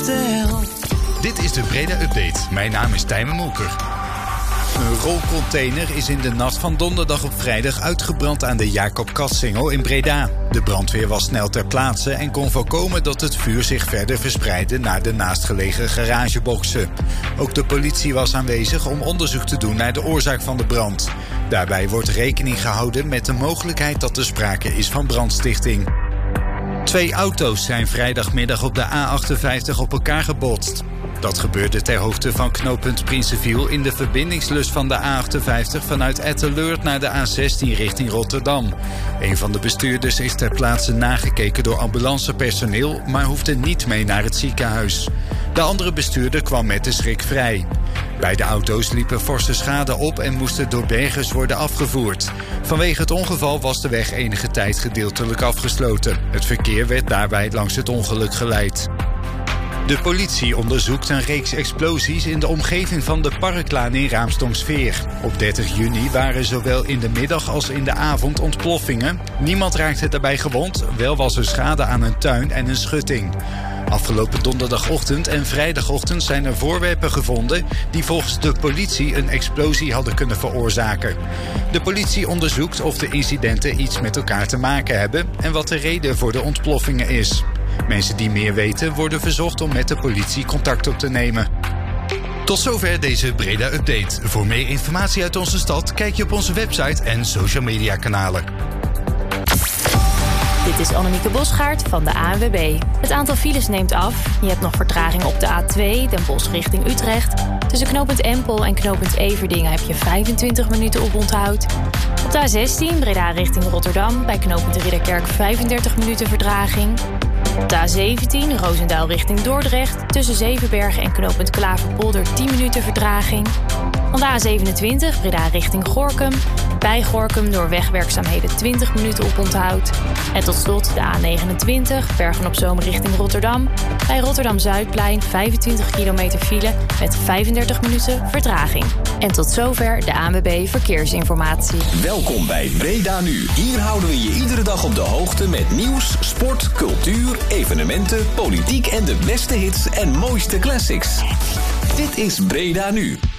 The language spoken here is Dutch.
te helpen. Dit is de Breda Update. Mijn naam is Tijmen Molker. Een rolcontainer is in de nacht van donderdag op vrijdag uitgebrand aan de Jacob Katsingel in Breda. De brandweer was snel ter plaatse en kon voorkomen dat het vuur zich verder verspreidde naar de naastgelegen garageboxen. Ook de politie was aanwezig om onderzoek te doen naar de oorzaak van de brand. Daarbij wordt rekening gehouden met de mogelijkheid dat er sprake is van brandstichting. 2 auto's zijn vrijdagmiddag op de A58 op elkaar gebotst. Dat gebeurde ter hoogte van knooppunt Prinsenviel in de verbindingslus van de A58 vanuit Etteleur naar de A16 richting Rotterdam. Een van de bestuurders is ter plaatse nagekeken door ambulancepersoneel, maar hoefde niet mee naar het ziekenhuis. De andere bestuurder kwam met de schrik vrij. Beide auto's liepen forse schade op en moesten door bergers worden afgevoerd. Vanwege het ongeval was de weg enige tijd gedeeltelijk afgesloten. Het verkeer werd daarbij langs het ongeluk geleid. De politie onderzoekt een reeks explosies in de omgeving van de Parklaan in Raamsdonksveer. Op 30 juni waren zowel in de middag als in de avond ontploffingen. Niemand raakte daarbij gewond, wel was er schade aan een tuin en een schutting. Afgelopen donderdagochtend en vrijdagochtend zijn er voorwerpen gevonden die volgens de politie een explosie hadden kunnen veroorzaken. De politie onderzoekt of de incidenten iets met elkaar te maken hebben en wat de reden voor de ontploffingen is. Mensen die meer weten worden verzocht om met de politie contact op te nemen. Tot zover deze Breda Update. Voor meer informatie uit onze stad kijk je op onze website en social media kanalen. Dit is Annemieke Bosgaard van de ANWB. Het aantal files neemt af. Je hebt nog vertraging op de A2, Den Bosch richting Utrecht. Tussen knooppunt Empel en knooppunt Everdingen heb je 25 minuten op onthoud. Op de A16, Breda richting Rotterdam, bij knooppunt Ridderkerk 35 minuten vertraging. Op de A17, Roosendaal richting Dordrecht, tussen Zevenbergen en knooppunt Klaverpolder 10 minuten vertraging. Van de A27, Breda richting Gorinchem, bij Gorinchem door wegwerkzaamheden 20 minuten op onthoud. En tot slot de A29, Bergen op Zoom richting Rotterdam, bij Rotterdam-Zuidplein 25 kilometer file met 35 minuten vertraging. En tot zover de ANWB Verkeersinformatie. Welkom bij Breda Nu. Hier houden we je iedere dag op de hoogte met nieuws, sport, cultuur, evenementen, politiek en de beste hits en mooiste classics. Dit is Breda Nu.